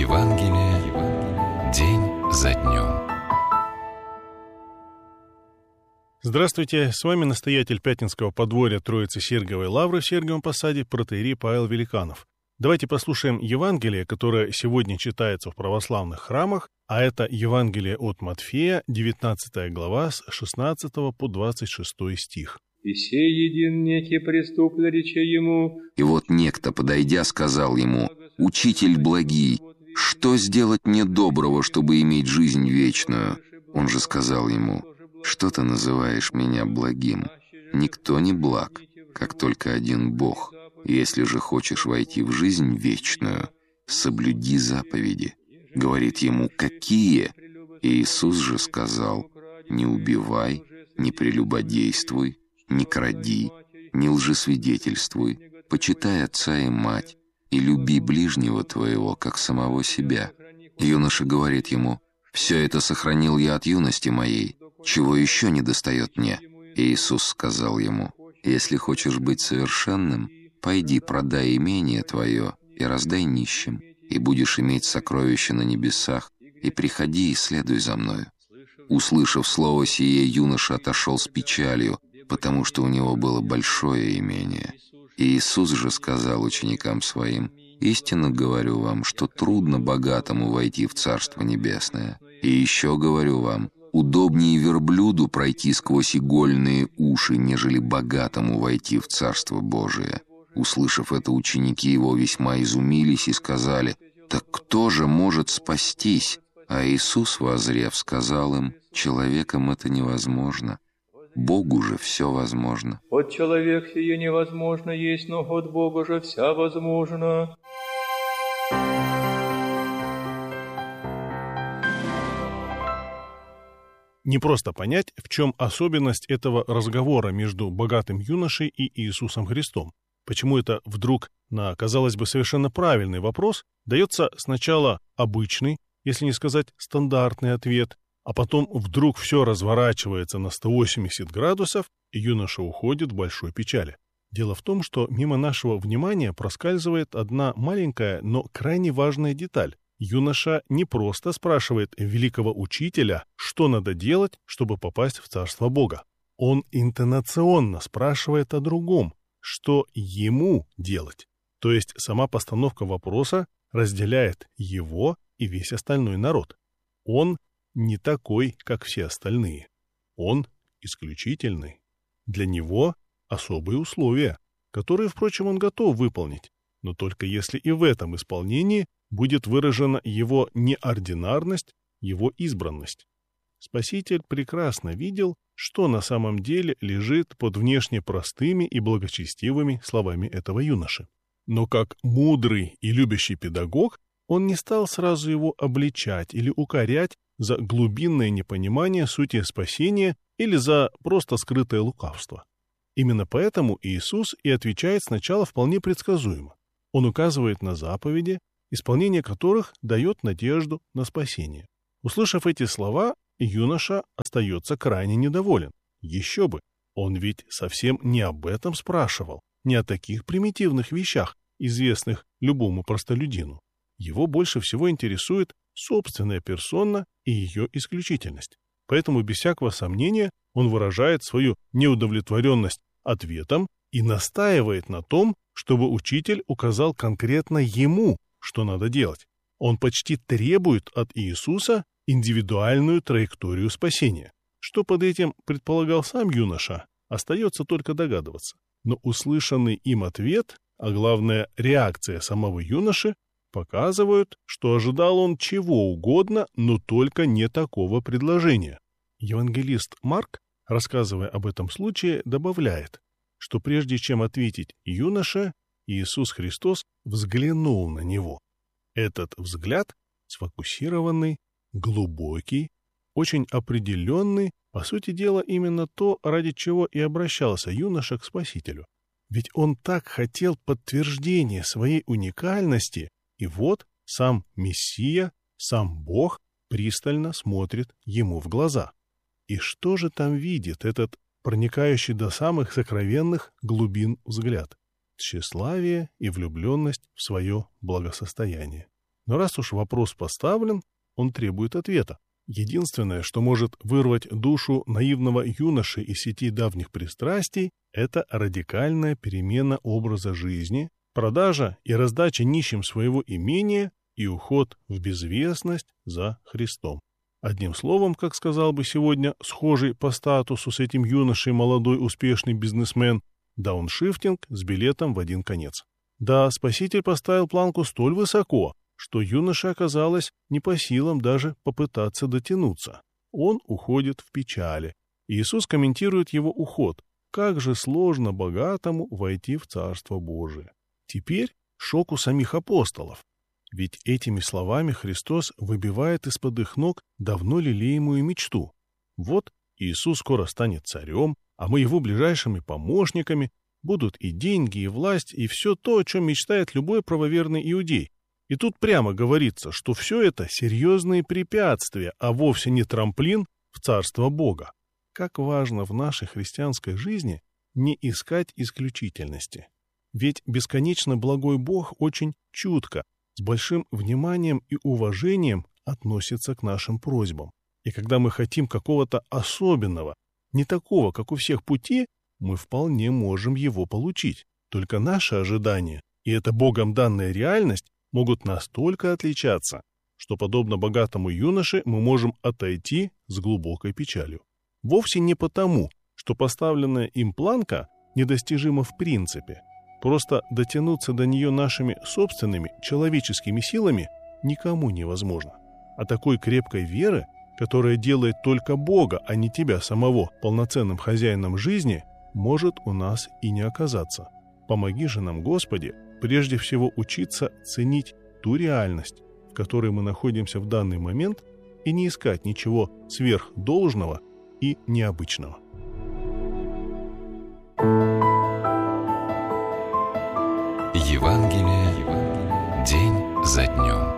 Евангелие день за днем. Здравствуйте, с вами настоятель Пятницкого подворья Троицы Сергиевой Лавры в Сергиевом Посаде протоиерей Павел Великанов. Давайте послушаем Евангелие, которое сегодня читается в православных храмах, а это Евангелие от Матфея, 19 глава, с 16 по 26 стих. «И сей един некий преступно рече ему». И вот некто, подойдя, сказал ему: «Учитель благий, что сделать мне доброго, чтобы иметь жизнь вечную?» Он же сказал ему: «Что ты называешь меня благим? Никто не благ, как только один Бог. Если же хочешь войти в жизнь вечную, соблюди заповеди». Говорит ему: «Какие?» И Иисус же сказал: «Не убивай, не прелюбодействуй, не кради, не лжесвидетельствуй, почитай отца и мать, и люби ближнего твоего, как самого себя». Юноша говорит ему: «Все это сохранил я от юности моей, чего еще не достает мне?» И Иисус сказал ему: «Если хочешь быть совершенным, пойди, продай имение твое и раздай нищим, и будешь иметь сокровища на небесах, и приходи и следуй за мною». Услышав слово сие, юноша отошел с печалью, потому что у него было большое имение. И Иисус же сказал ученикам своим: «Истинно говорю вам, что трудно богатому войти в Царство Небесное. И еще говорю вам, удобнее верблюду пройти сквозь игольные уши, нежели богатому войти в Царство Божие». Услышав это, ученики его весьма изумились и сказали: «Так кто же может спастись?» А Иисус, воззрев, сказал им: «Человеком это невозможно, Богу же все возможно». «От человек сие невозможно есть, но от Бога же вся возможно». Не просто понять, в чем особенность этого разговора между богатым юношей и Иисусом Христом. Почему это вдруг на, казалось бы, совершенно правильный вопрос дается сначала обычный, если не сказать стандартный ответ, а потом вдруг все разворачивается на 180 градусов, и юноша уходит в большой печали. Дело в том, что мимо нашего внимания проскальзывает одна маленькая, но крайне важная деталь. Юноша не просто спрашивает великого учителя, что надо делать, чтобы попасть в Царство Бога. Он интонационно спрашивает о другом, что ему делать. То есть сама постановка вопроса разделяет его и весь остальной народ. Он не такой, как все остальные. Он исключительный. Для него особые условия, которые, впрочем, он готов выполнить, но только если и в этом исполнении будет выражена его неординарность, его избранность. Спаситель прекрасно видел, что на самом деле лежит под внешне простыми и благочестивыми словами этого юноши. Но как мудрый и любящий педагог, он не стал сразу его обличать или укорять за глубинное непонимание сути спасения или за просто скрытое лукавство. Именно поэтому Иисус и отвечает сначала вполне предсказуемо. Он указывает на заповеди, исполнение которых дает надежду на спасение. Услышав эти слова, юноша остается крайне недоволен. Еще бы, он ведь совсем не об этом спрашивал, не о таких примитивных вещах, известных любому простолюдину. Его больше всего интересует собственная персона и ее исключительность. Поэтому без всякого сомнения он выражает свою неудовлетворенность ответом и настаивает на том, чтобы учитель указал конкретно ему, что надо делать. Он почти требует от Иисуса индивидуальную траекторию спасения. Что под этим предполагал сам юноша, остается только догадываться. Но услышанный им ответ, а главное реакция самого юноши, показывают, что ожидал он чего угодно, но только не такого предложения. Евангелист Марк, рассказывая об этом случае, добавляет, что прежде чем ответить юноше, Иисус Христос взглянул на него. Этот взгляд сфокусированный, глубокий, очень определенный, по сути дела именно то, ради чего и обращался юноша к Спасителю. Ведь он так хотел подтверждения своей уникальности, и вот сам Мессия, сам Бог пристально смотрит ему в глаза. И что же там видит этот проникающий до самых сокровенных глубин взгляд? Тщеславие и влюбленность в свое благосостояние. Но раз уж вопрос поставлен, он требует ответа. Единственное, что может вырвать душу наивного юноши из сети давних пристрастий, это радикальная перемена образа жизни, продажа и раздача нищим своего имения и уход в безвестность за Христом. Одним словом, как сказал бы сегодня схожий по статусу с этим юношей молодой успешный бизнесмен, дауншифтинг с билетом в один конец. Да, Спаситель поставил планку столь высоко, что юноше оказалось не по силам даже попытаться дотянуться. Он уходит в печали. Иисус комментирует его уход. Как же сложно богатому войти в Царство Божие. Теперь шок у самих апостолов. Ведь этими словами Христос выбивает из-под их ног давно лелеемую мечту. Вот Иисус скоро станет царем, а мы его ближайшими помощниками, будут и деньги, и власть, и все то, о чем мечтает любой правоверный иудей. И тут прямо говорится, что все это серьезные препятствия, а вовсе не трамплин в Царство Бога. Как важно в нашей христианской жизни не искать исключительности. Ведь бесконечно благой Бог очень чутко, с большим вниманием и уважением относится к нашим просьбам. И когда мы хотим какого-то особенного, не такого, как у всех пути, мы вполне можем его получить. Только наши ожидания, и эта Богом данная реальность, могут настолько отличаться, что, подобно богатому юноше, мы можем отойти с глубокой печалью. Вовсе не потому, что поставленная им планка недостижима в принципе. Просто дотянуться до нее нашими собственными человеческими силами никому невозможно. А такой крепкой веры, которая делает только Бога, а не тебя самого, полноценным хозяином жизни, может у нас и не оказаться. Помоги же нам, Господи, прежде всего учиться ценить ту реальность, в которой мы находимся в данный момент, и не искать ничего сверхдолжного и необычного. Евангелие день за днем.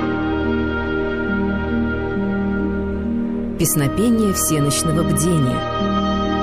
Песнопение всенощного бдения.